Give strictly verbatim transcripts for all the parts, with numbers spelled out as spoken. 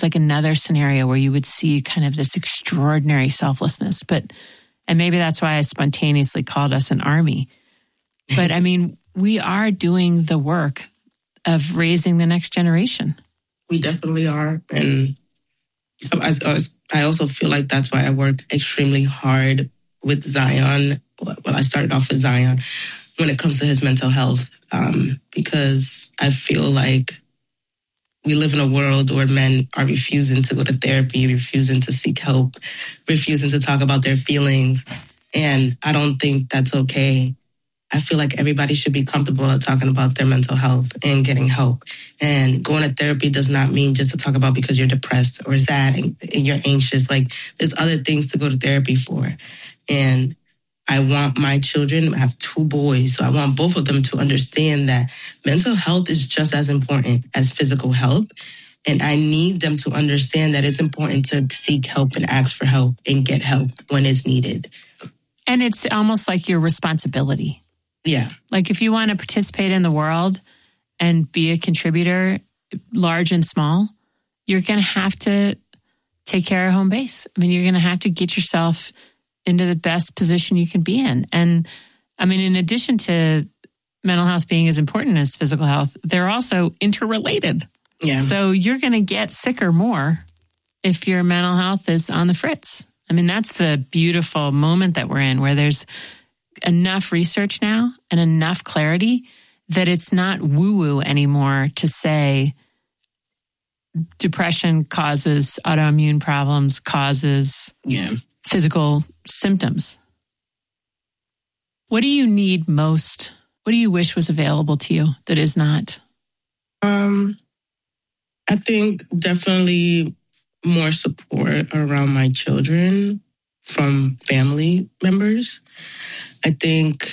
like another scenario where you would see kind of this extraordinary selflessness. But, and maybe that's why I spontaneously called us an army. But I mean, we are doing the work of raising the next generation. We definitely are. And I, I also feel like that's why I work extremely hard with Zion. Well, I started off with Zion when it comes to his mental health, um, because I feel like we live in a world where men are refusing to go to therapy, refusing to seek help, refusing to talk about their feelings. And I don't think that's okay. I feel like everybody should be comfortable at talking about their mental health and getting help. And going to therapy does not mean just to talk about because you're depressed or sad and you're anxious. Like, there's other things to go to therapy for. And I want my children, I have two boys, so I want both of them to understand that mental health is just as important as physical health. And I need them to understand that it's important to seek help and ask for help and get help when it's needed. And it's almost like your responsibility. Yeah. Like if you want to participate in the world and be a contributor, large and small, you're going to have to take care of home base. I mean, you're going to have to get yourself into the best position you can be in. And I mean, in addition to mental health being as important as physical health, they're also interrelated. Yeah. So you're going to get sicker more if your mental health is on the fritz. I mean, that's the beautiful moment that we're in, where there's enough research now and enough clarity that it's not woo-woo anymore to say depression causes autoimmune problems, causes yeah. physical symptoms. What do you need most? What do you wish was available to you that is not? Um, I think definitely more support around my children from family members. I think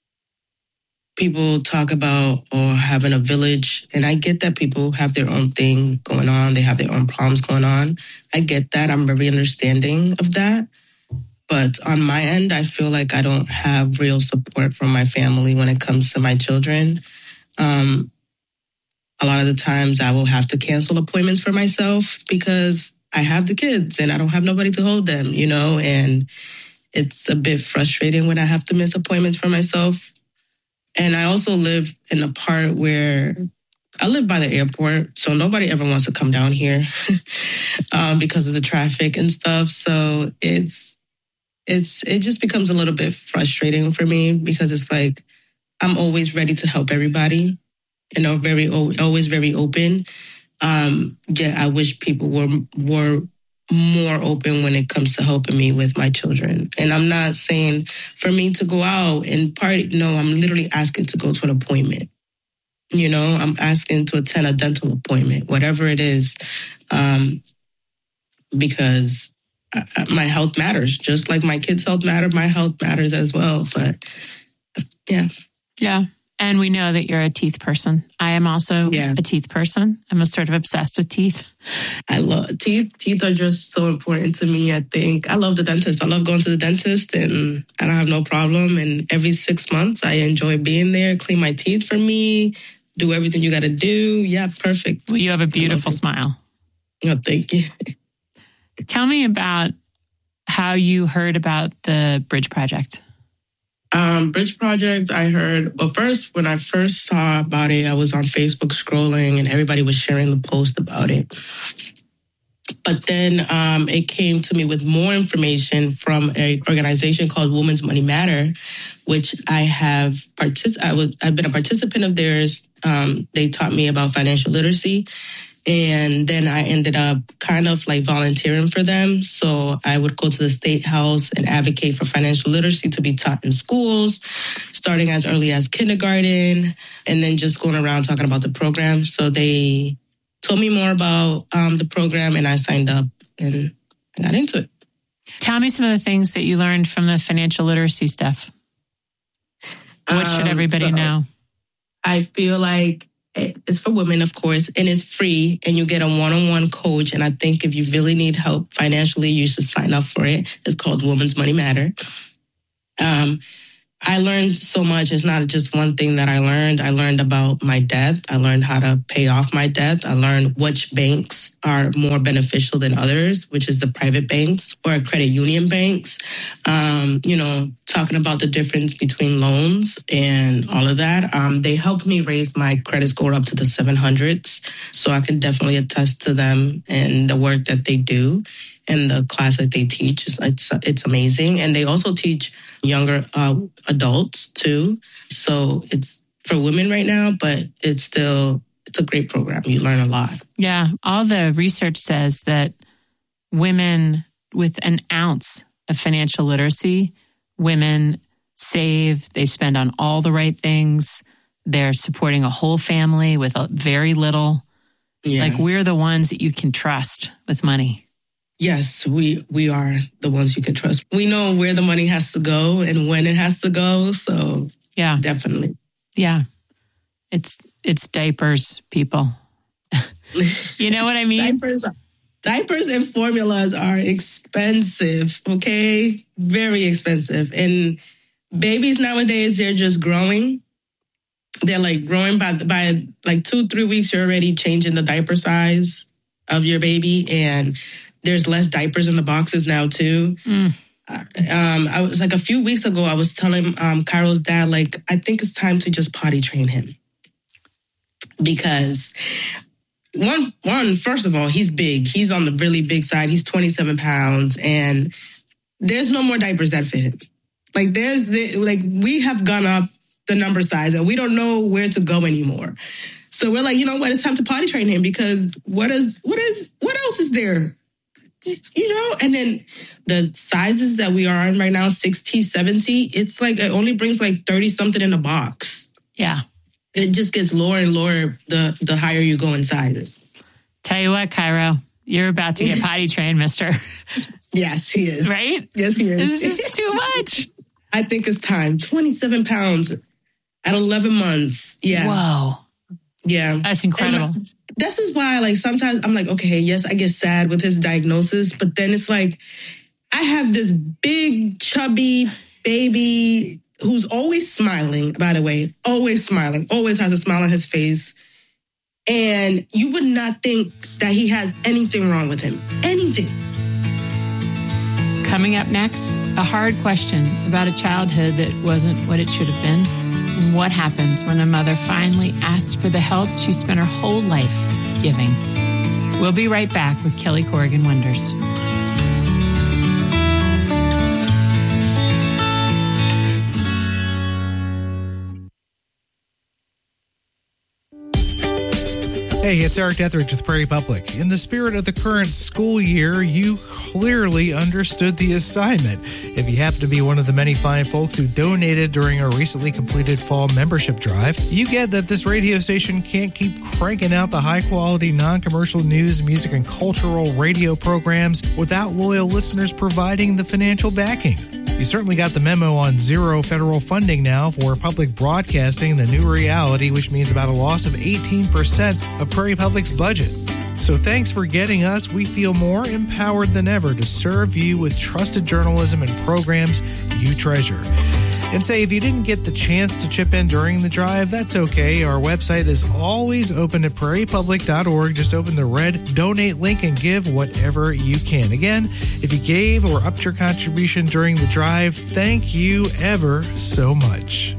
people talk about or having a village, and I get that people have their own thing going on. They have their own problems going on. I get that. I'm very understanding of that. But on my end, I feel like I don't have real support from my family when it comes to my children. Um, a lot of the times I will have to cancel appointments for myself because I have the kids and I don't have nobody to hold them, you know, and it's a bit frustrating when I have to miss appointments for myself. And I also live in a part where I live by the airport, so nobody ever wants to come down here um, because of the traffic and stuff. So it's it's it just becomes a little bit frustrating for me because it's like I'm always ready to help everybody, you know, very always very open. Um, yeah, I wish people were were. more open when it comes to helping me with my children. And I'm not saying for me to go out and party. No, I'm literally asking to go to an appointment. You know, I'm asking to attend a dental appointment, whatever it is, um, because I, my health matters. Just like my kids' health matter, my health matters as well. But yeah. Yeah. And we know that you're a teeth person. I am also yeah. a teeth person. I'm a sort of obsessed with teeth. I love teeth. Teeth are just so important to me, I think. I love the dentist. I love going to the dentist and I don't have no problem. And every six months, I enjoy being there, clean my teeth for me, do everything you got to do. Yeah, perfect. Well, you have a beautiful smile. Oh, thank you. Tell me about how you heard about the Bridge Project. Um, Bridge Project, I heard, well, first, when I first saw about it, I was on Facebook scrolling and everybody was sharing the post about it. But then um, it came to me with more information from an organization called Women's Money Matter, which I have partic- I was, I've been a participant of theirs. Um, they taught me about financial literacy. And then I ended up kind of like volunteering for them. So I would go to the State House and advocate for financial literacy to be taught in schools, starting as early as kindergarten, and then just going around talking about the program. So they told me more about um, the program and I signed up and I got into it. Tell me some of the things that you learned from the financial literacy stuff. What should everybody um, so know? I feel like it's for women, of course, and it's free, and you get a one-on-one coach. And I think if you really need help financially, you should sign up for it. It's called Women's Money Matter. Um, I learned so much. It's not just one thing that I learned. I learned about my debt. I learned how to pay off my debt. I learned which banks are more beneficial than others, which is the private banks or credit union banks. Um, you know, talking about the difference between loans and all of that. Um, they helped me raise my credit score up to the seven hundreds. So I can definitely attest to them and the work that they do and the class that they teach. It's, it's, it's amazing. And they also teach younger uh, adults too. So it's for women right now, but it's still, it's a great program. You learn a lot. Yeah. All the research says that women with an ounce of financial literacy, women save, they spend on all the right things. They're supporting a whole family with a very little. Yeah. Like we're the ones that you can trust with money. Yes, we we are the ones you can trust. We know where the money has to go and when it has to go. So yeah, definitely. Yeah. It's it's diapers, people. You know what I mean? Diapers, diapers and formulas are expensive, okay? Very expensive. And babies nowadays, they're just growing. They're like growing by, by like two, three weeks, you're already changing the diaper size of your baby. And there's less diapers in the boxes now, too. Mm. Um, I was like a few weeks ago, I was telling um, Cairo's dad, like, I think it's time to just potty train him. Because one, one, first of all, he's big. He's on the really big side. He's twenty-seven pounds and there's no more diapers that fit him. Like there's the, like we have gone up the number size and we don't know where to go anymore. So we're like, you know what? It's time to potty train him because what is, what is, what else is there? You know, and then the sizes that we are on right now, sixty, seventy, it's like it only brings like thirty something in a box. Yeah. It just gets lower and lower the, the higher you go in sizes. Tell you what, Cairo, you're about to get potty trained, mister. Yes, he is. Right? Yes, he is. This is too much. I think it's time. twenty-seven pounds at eleven months. Yeah. Whoa. Yeah. That's incredible. And this is why, like, sometimes I'm like, okay, yes, I get sad with his diagnosis, but then it's like, I have this big, chubby baby who's always smiling, by the way, always smiling, always has a smile on his face. And you would not think that he has anything wrong with him. Anything. Coming up next, a hard question about a childhood that wasn't what it should have been. And what happens when a mother finally asks for the help she spent her whole life giving? We'll be right back with Kelly Corrigan Wonders. Hey, it's Eric Etheridge with Prairie Public. In the spirit of the current school year, you clearly understood the assignment. If you happen to be one of the many fine folks who donated during our recently completed fall membership drive, you get that this radio station can't keep cranking out the high-quality, non-commercial news, music, and cultural radio programs without loyal listeners providing the financial backing. You certainly got the memo on zero federal funding now for public broadcasting, the new reality, which means about a loss of eighteen percent of Prairie Public's budget. So thanks for getting us. We feel more empowered than ever to serve you with trusted journalism and programs you treasure. And say, if you didn't get the chance to chip in during the drive, that's okay. Our website is always open at prairie public dot org. Just open the red donate link and give whatever you can. Again, if you gave or upped your contribution during the drive, thank you ever so much.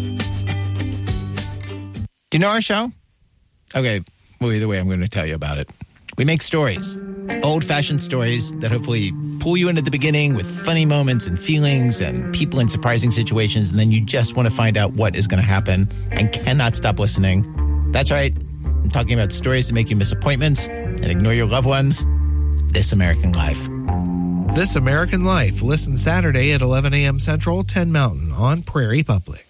Do you know our show? Okay, well, either way, I'm going to tell you about it. We make stories, old-fashioned stories that hopefully pull you into the beginning with funny moments and feelings and people in surprising situations, and then you just want to find out what is going to happen and cannot stop listening. That's right. I'm talking about stories that make you miss appointments and ignore your loved ones. This American Life. This American Life. Listen Saturday at eleven a.m. Central, ten Mountain on Prairie Public.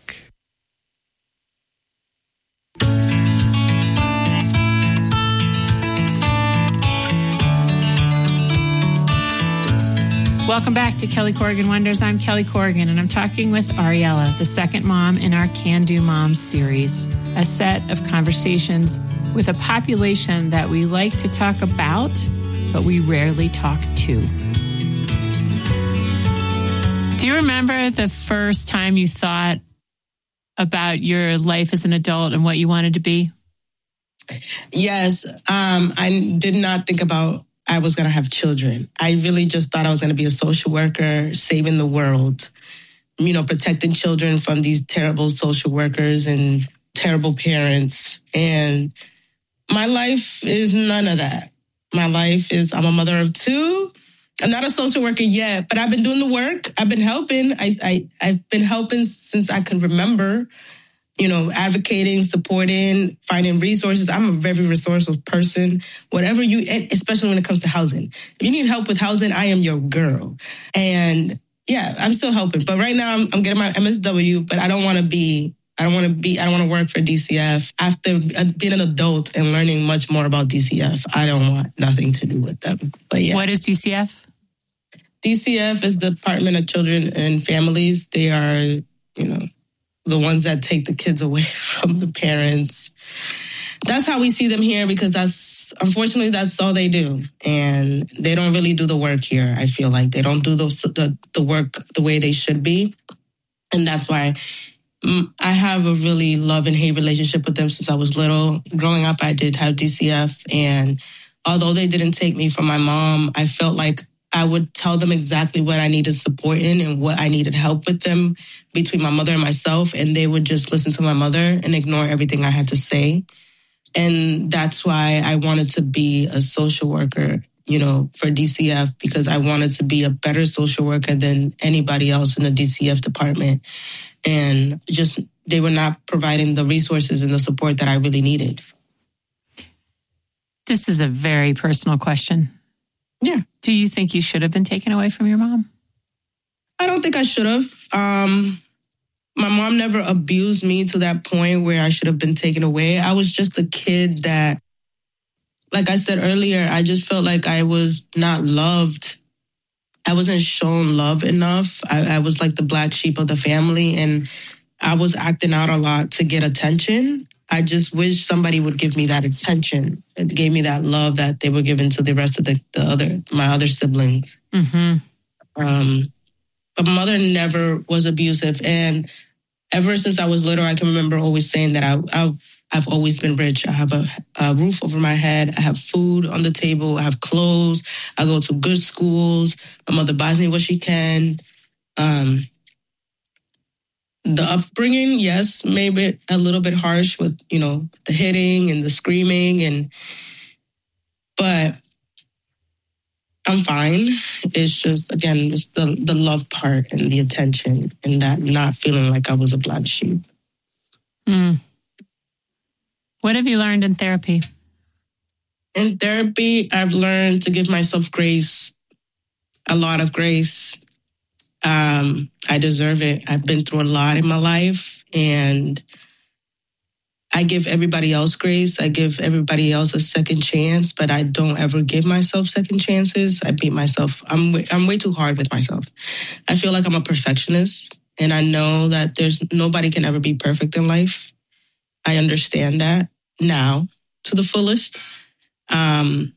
Welcome back to Kelly Corrigan Wonders. I'm Kelly Corrigan, and I'm talking with Ariella, the second mom in our Can Do Moms series, a set of conversations with a population that we like to talk about, but we rarely talk to. Do you remember the first time you thought about your life as an adult and what you wanted to be? Yes. Um, I did not think about I was going to have children. I really just thought I was going to be a social worker, saving the world, you know, protecting children from these terrible social workers and terrible parents. And my life is none of that. My life is, I'm a mother of two. I'm not a social worker yet, but I've been doing the work. I've been helping. I, I, I've been helping since I can remember, you know, advocating, supporting, finding resources. I'm a very resourceful person. Whatever you, especially when it comes to housing. If you need help with housing, I am your girl. And yeah, I'm still helping. But right now I'm, I'm getting my M S W, but I don't want to be, I don't want to be, I don't want to work for D C F. After being an adult and learning much more about D C F, I don't want nothing to do with them. But yeah. What is D C F? D C F is the Department of Children and Families. They are, you know, the ones that take the kids away from the parents. That's how we see them here because that's, unfortunately, that's all they do. And they don't really do the work here, I feel like. They don't do the, the, the work the way they should be. And that's why I have a really love and hate relationship with them since I was little. Growing up, I did have D C F. And although they didn't take me from my mom, I felt like I would tell them exactly what I needed support in and what I needed help with them between my mother and myself. And they would just listen to my mother and ignore everything I had to say. And that's why I wanted to be a social worker, you know, for D C F, because I wanted to be a better social worker than anybody else in the D C F department. And just, they were not providing the resources and the support that I really needed. This is a very personal question. Yeah. Do you think you should have been taken away from your mom? I don't think I should have. Um, my mom never abused me to that point where I should have been taken away. I was just a kid that, like I said earlier, I just felt like I was not loved. I wasn't shown love enough. I, I was like the black sheep of the family, and I was acting out a lot to get attention. I just wish somebody would give me that attention. It gave me that love that they were giving to the rest of the, the other, my other siblings. Mm-hmm. Um, but my mother never was abusive. And ever since I was little, I can remember always saying that I, I, I've always been rich. I have a, a roof over my head. I have food on the table. I have clothes. I go to good schools. My mother buys me what she can. Um, The upbringing, yes, maybe a little bit harsh with, you know, the hitting and the screaming, and but I'm fine. It's just, again, it's the, the love part and the attention and that not feeling like I was a black sheep. Mm. What have you learned in therapy? In therapy, I've learned to give myself grace, a lot of grace. Um, I deserve it. I've been through a lot in my life, and I give everybody else grace. I give everybody else a second chance, but I don't ever give myself second chances. I beat myself. I'm way, I'm way too hard with myself. I feel like I'm a perfectionist, and I know that there's nobody can ever be perfect in life. I understand that now to the fullest. Um,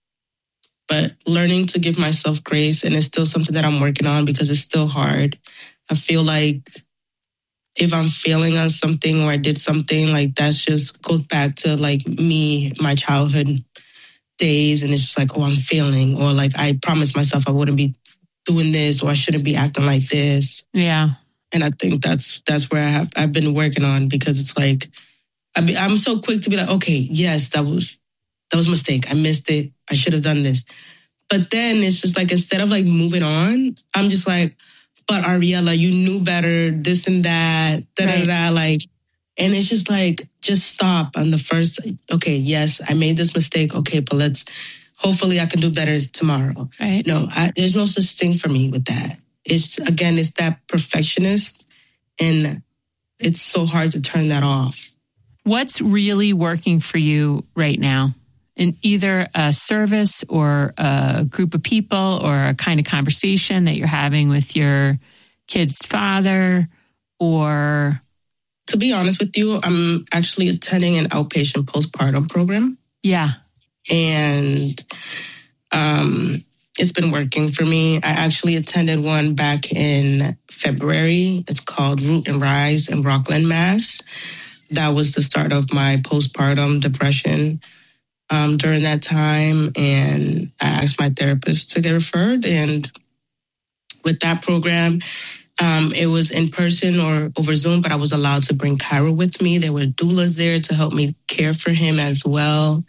But learning to give myself grace, and it's still something that I'm working on because it's still hard. I feel like if I'm failing on something or I did something, like that's just goes back to like me, my childhood days. And it's just like, oh, I'm failing. Or like I promised myself I wouldn't be doing this, or I shouldn't be acting like this. Yeah. And I think that's that's where I have, I've been working on, because it's like, I be, I'm so quick to be like, okay, yes, that was That was a mistake. I missed it. I should have done this. But then it's just like, instead of like moving on, I'm just like, but Ariella, you knew better, this and that, da da da. Like, and it's just like, just stop on the first, okay, yes, I made this mistake. Okay, but let's, hopefully I can do better tomorrow. Right. No, I, there's no such thing for me with that. It's, again, it's that perfectionist, and it's so hard to turn that off. What's really working for you right now? In either a service or a group of people or a kind of conversation that you're having with your kid's father, or... To be honest with you, I'm actually attending an outpatient postpartum program. Yeah. And um, it's been working for me. I actually attended one back in February. It's called Root and Rise in Rockland, Mass. That was the start of my postpartum depression um, during that time. And I asked my therapist to get referred. And with that program, um, it was in person or over Zoom, but I was allowed to bring Cairo with me. There were doulas there to help me care for him as well.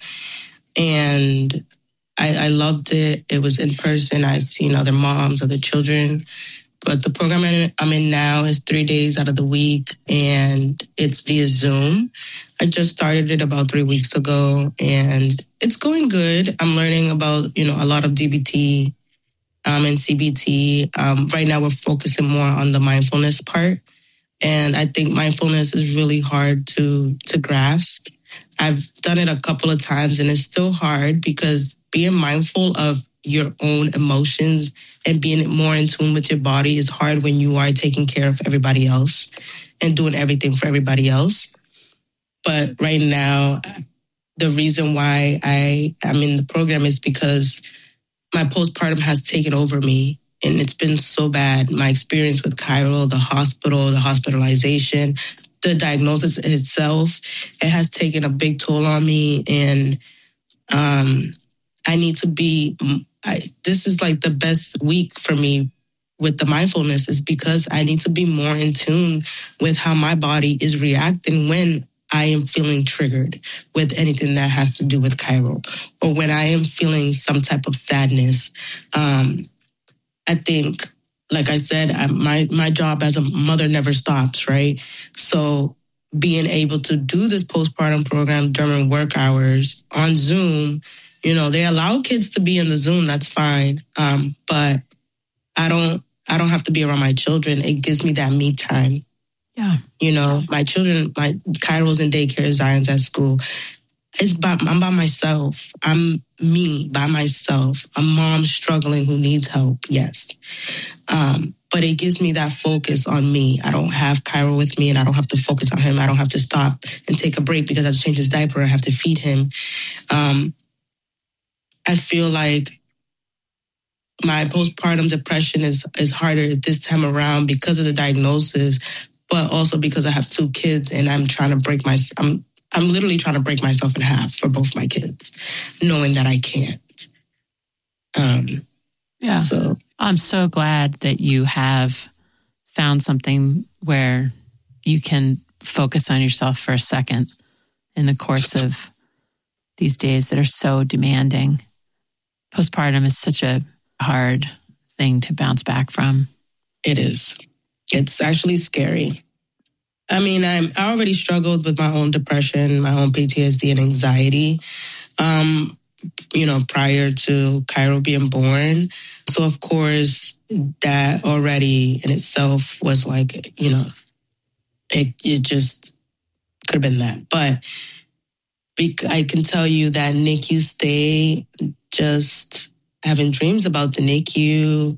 And I, I loved it. It was in person. I've seen other moms, other children. But the program I'm in now is three days out of the week, and it's via Zoom. I just started it about three weeks ago, and it's going good. I'm learning about, you know, a lot of D B T um, and C B T. Um, right now, we're focusing more on the mindfulness part, and I think mindfulness is really hard to to grasp. I've done it a couple of times, and it's still hard because being mindful of your own emotions and being more in tune with your body is hard when you are taking care of everybody else and doing everything for everybody else. But right now, the reason why I am in the program is because my postpartum has taken over me, and it's been so bad. My experience with Cairo, the hospital, the hospitalization, the diagnosis itself, it has taken a big toll on me. And um, I need to be, I, this is like the best week for me with the mindfulness, is because I need to be more in tune with how my body is reacting when I am feeling triggered with anything that has to do with Cairo, or when I am feeling some type of sadness. Um, I think, like I said, I, my, my job as a mother never stops, right? So being able to do this postpartum program during work hours on Zoom, you know, they allow kids to be in the Zoom, that's fine. Um, but I don't, I don't have to be around my children. It gives me that me time. Yeah. You know, my children, my Cairo's in daycare, Zion's at school. It's by, I'm by myself. I'm me by myself. A mom struggling who needs help. Yes. Um, but it gives me that focus on me. I don't have Cairo with me, and I don't have to focus on him. I don't have to stop and take a break because I have to change his diaper. I have to feed him. Um, I feel like my postpartum depression is, is harder this time around because of the diagnosis, but also because I have two kids and I'm trying to break my, I'm, I'm literally trying to break myself in half for both my kids, knowing that I can't. Um, yeah. So I'm so glad that you have found something where you can focus on yourself for a second in the course of these days that are so demanding. Postpartum is such a hard thing to bounce back from. It is. It's actually scary. I mean, I'm, I already struggled with my own depression, my own P T S D and anxiety, um, you know, prior to Cairo being born. So, of course, that already in itself was like, you know, it, it just could have been that. But I can tell you that N I C U stay, just having dreams about the N I C U,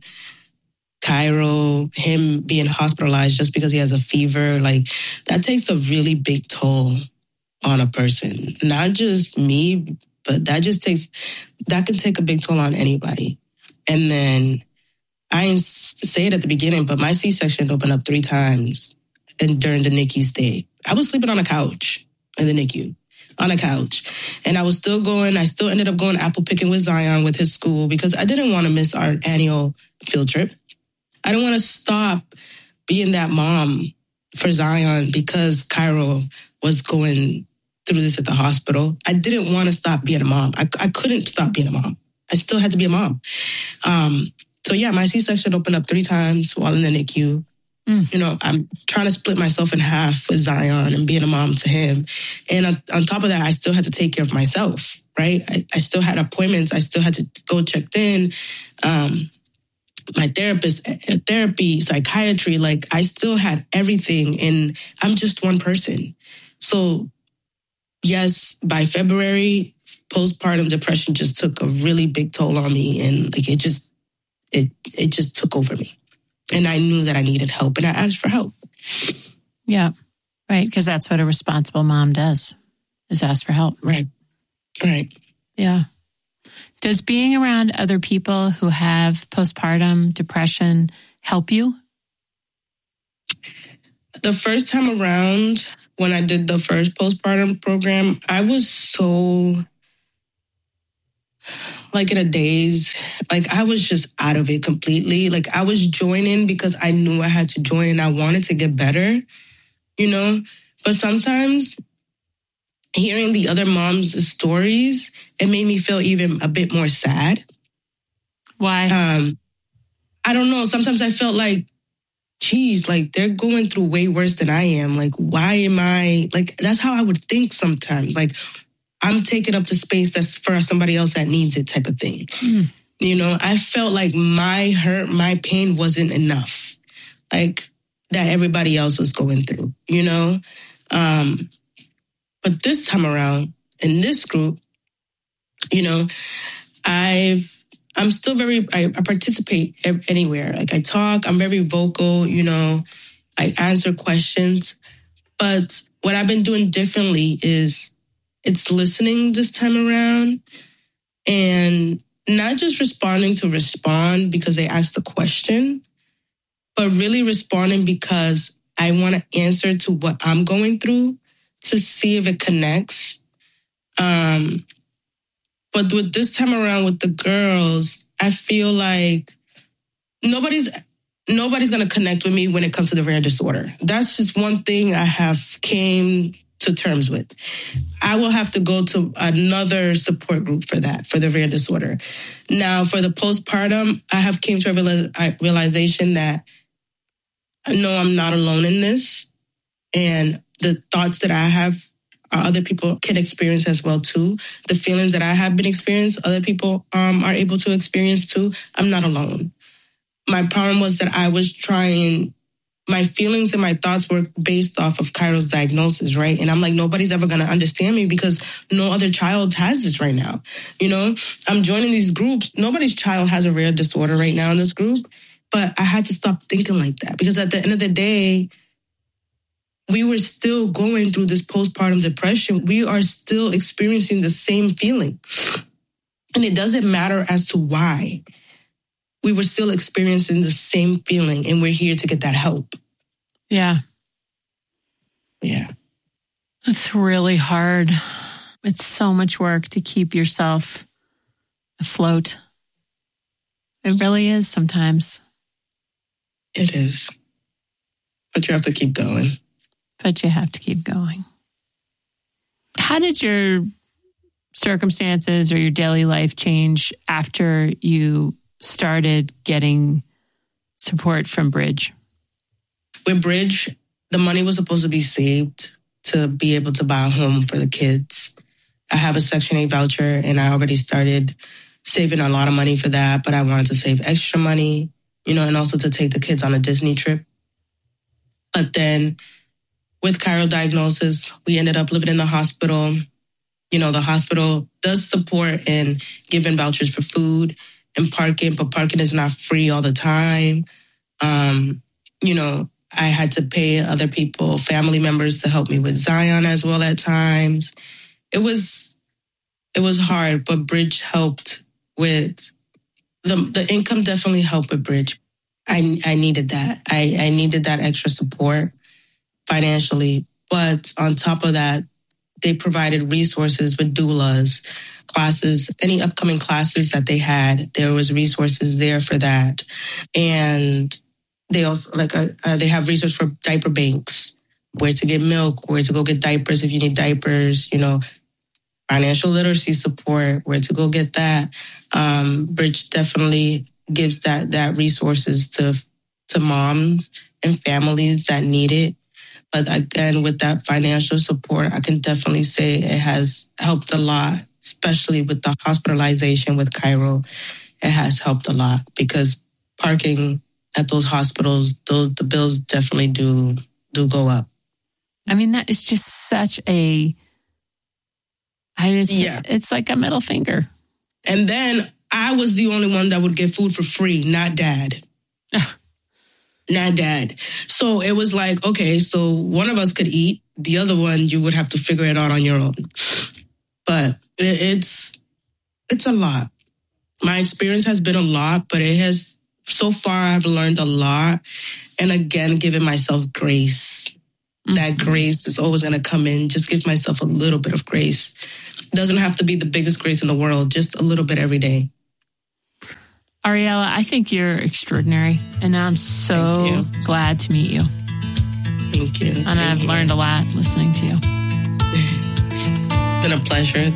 Cairo, him being hospitalized just because he has a fever, like that takes a really big toll on a person. Not just me, but that just takes, that can take a big toll on anybody. And then I didn't say it at the beginning, but my C-section opened up three times and during the N I C U stay. I was sleeping on a couch in the N I C U. On a couch. And I was still going, I still ended up going apple picking with Zion with his school because I didn't want to miss our annual field trip. I didn't want to stop being that mom for Zion because Cairo was going through this at the hospital. I didn't want to stop being a mom. I, I couldn't stop being a mom. I still had to be a mom. Um, so yeah, my C-section opened up three times while in the N I C U. Mm. You know, I'm trying to split myself in half with Zion and being a mom to him. And on, on top of that, I still had to take care of myself, right? I, I still had appointments. I still had to go checked in. Um, my therapist, therapy, psychiatry, like I still had everything. And I'm just one person. So yes, by February, postpartum depression just took a really big toll on me. And like it just, it it just took over me. And I knew that I needed help, and I asked for help. Yeah, right, because that's what a responsible mom does, is ask for help. Right, right. Yeah. Does being around other people who have postpartum depression help you? The first time around, when I did the first postpartum program, I was so, like, in a daze. Like, I was just out of it completely. Like, I was joining because I knew I had to join and I wanted to get better, you know? But sometimes hearing the other moms' stories, it made me feel even a bit more sad. Why? Um, I don't know. Sometimes I felt like, geez, like they're going through way worse than I am. Like, why am I, like, that's how I would think sometimes. Like, I'm taking up the space that's for somebody else that needs it type of thing. Mm. You know, I felt like my hurt, my pain wasn't enough. Like, that everybody else was going through, you know? Um, but this time around, in this group, you know, I've, I'm still very, I, I participate anywhere. Like, I talk, I'm very vocal, you know, I answer questions. But what I've been doing differently is it's listening this time around and not just responding to respond because they asked the question, but really responding because I want to answer to what I'm going through to see if it connects. Um, but with this time around with the girls, I feel like nobody's nobody's going to connect with me when it comes to the rare disorder. That's just one thing I have came to terms with. I will have to go to another support group for that, for the rare disorder. Now, for the postpartum, I have came to a reali- realization that no, I'm not alone in this. And the thoughts that I have, other people can experience as well, too. The feelings that I have been experienced, other people um, are able to experience, too. I'm not alone. My problem was that I was trying, my feelings and my thoughts were based off of Cairo's diagnosis, right? And I'm like, nobody's ever going to understand me because no other child has this right now. You know, I'm joining these groups. Nobody's child has a rare disorder right now in this group. But I had to stop thinking like that because at the end of the day, we were still going through this postpartum depression. We are still experiencing the same feeling. And it doesn't matter as to why. We were still experiencing the same feeling, and we're here to get that help. Yeah. Yeah. It's really hard. It's so much work to keep yourself afloat. It really is sometimes. It is. But you have to keep going. But you have to keep going. How did your circumstances or your daily life change after you started getting support from Bridge? With Bridge, the money was supposed to be saved to be able to buy a home for the kids. I have a Section eight voucher and I already started saving a lot of money for that, but I wanted to save extra money, you know, and also to take the kids on a Disney trip. But then with Cairo diagnosis, we ended up living in the hospital. You know, the hospital does support and giving vouchers for food and parking, but parking is not free all the time. Um, you know, I had to pay other people, family members, to help me with Zion as well at times. It was it was hard, but Bridge helped with the the income. Definitely helped with Bridge. I I needed that. I, I needed that extra support financially. But on top of that, they provided resources with doulas, classes, any upcoming classes that they had. There was resources there for that. And they also, like, uh, uh, they have resources for diaper banks, where to get milk, where to go get diapers if you need diapers, you know, financial literacy support, where to go get that. Um, Bridge definitely gives that that resources to to moms and families that need it. But again, with that financial support, I can definitely say it has helped a lot, especially with the hospitalization with Cairo. It has helped a lot because parking at those hospitals, those the bills definitely do do go up. I mean, that is just such a, I it's, yeah. it's like a middle finger. And then I was the only one that would get food for free, not dad. Not dad. So it was like, okay, so one of us could eat. The other one, you would have to figure it out on your own. But it's it's a lot. My experience has been a lot, but it has, so far I've learned a lot. And again, giving myself grace. Mm-hmm. That grace is always going to come in. Just give myself a little bit of grace. It doesn't have to be the biggest grace in the world, just a little bit every day. Ariella, I think you're extraordinary, and I'm so glad to meet you. Thank you. And I've here. learned a lot listening to you. It's been a pleasure.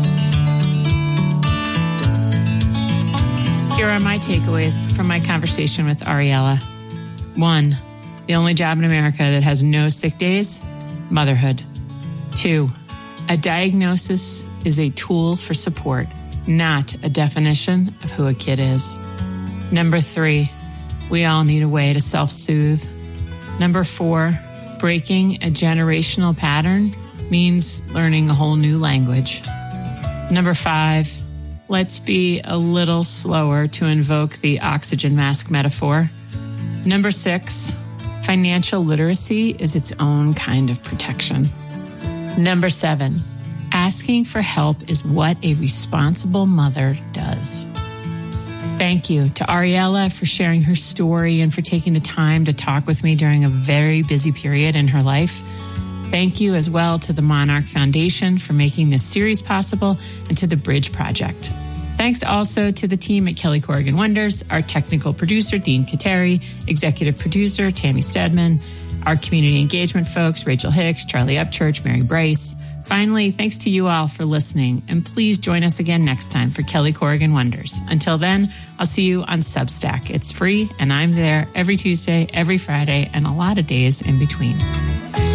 Here are my takeaways from my conversation with Ariella. One, the only job in America that has no sick days, motherhood. Two, a diagnosis is a tool for support, not a definition of who a kid is. Number three, we all need a way to self-soothe. Number four, breaking a generational pattern means learning a whole new language. Number five, let's be a little slower to invoke the oxygen mask metaphor. Number six, financial literacy is its own kind of protection. Number seven, asking for help is what a responsible mother does. Thank you to Ariella for sharing her story and for taking the time to talk with me during a very busy period in her life. Thank you as well to the Monarch Foundation for making this series possible and to the Bridge Project. Thanks also to the team at Kelly Corrigan Wonders, our technical producer, Dean Kateri, executive producer, Tammy Stedman, our community engagement folks, Rachel Hicks, Charlie Upchurch, Mary Bryce. Finally, thanks to you all for listening, and please join us again next time for Kelly Corrigan Wonders. Until then, I'll see you on Substack. It's free, and I'm there every Tuesday, every Friday, and a lot of days in between.